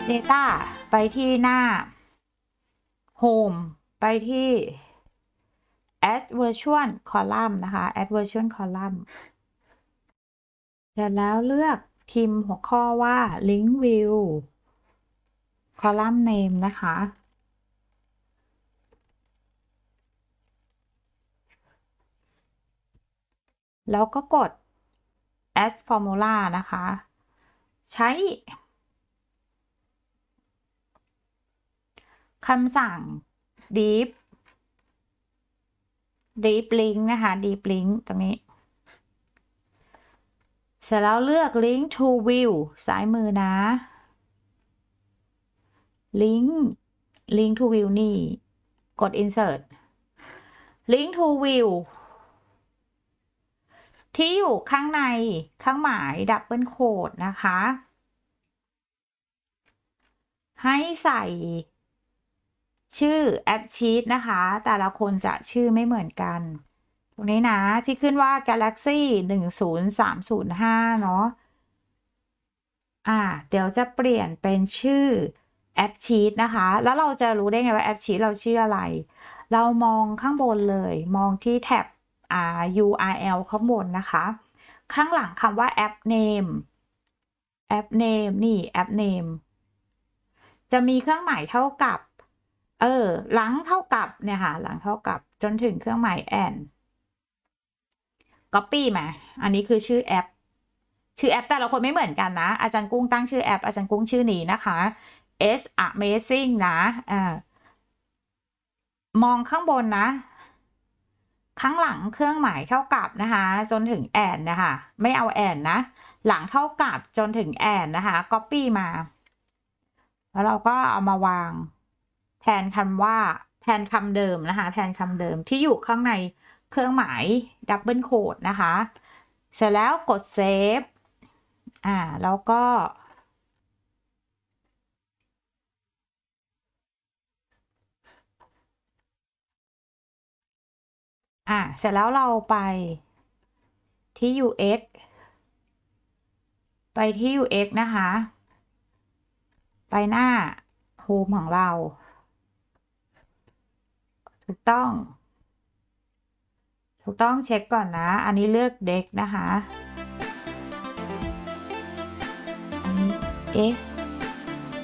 Data ไปที่หน้า Home ไปที่ Add Version Column นะคะ Add Version Column เสร็จแล้วเลือกพิมพ์หัวข้อว่า Link View Column Name นะคะ แล้วก็กด Add Formula นะคะ ใช้คำสั่ง deep link นะคะ deep link ตรงนี้ เสร็จแล้วเลือก link to view ซ้ายมือนะ link to view นี่ กด insert link to view ที่อยู่ข้างในเครื่องหมายดับเบิลโค้ดนะคะ ให้ใส่ชื่อแอปชีตนะคะ แต่ละคนจะชื่อไม่เหมือนกัน ตรงนี้นะที่ขึ้นว่า Galaxy 10305 เนาะเดี๋ยวจะเปลี่ยนเป็นชื่อแอปชีตนะคะ แล้วเราจะรู้ได้ไงว่าแอปชีตเราชื่ออะไร เรามองข้างบนเลย มองที่แท็บURL ข้างบนนะคะ ข้างหลังคำว่า app name นี่ app name จะมีเครื่องหมายเท่ากับหลังเท่ากับเนี่ยค่ะ หลังเท่ากับจนถึงเครื่องหมาย and copy มาอันนี้คือชื่อแอปแต่ละคนไม่เหมือนกันนะ อาจารย์กุ้งตั้งชื่อแอป อาจารย์กุ้งชื่อนี้นะคะ S Amazing นะมองข้างบนนะ ข้างหลังเครื่องหมายเท่ากับนะคะจนถึง and นะคะไม่เอา and นะ หลังเท่ากับจนถึง and นะคะ copy มา แล้วเราก็เอามาวางแทนคำเดิมนะคะ แทนคำเดิมที่อยู่ข้างในเครื่องหมายดับเบิลโค้ดนะคะ เสร็จแล้วกดเซฟแล้วก็เสร็จแล้วเราไปที่ UX นะคะ ไปหน้า Home ของเรา ถูกต้องเช็คก่อนนะ อันนี้เลือก Deck นะคะ อันนี้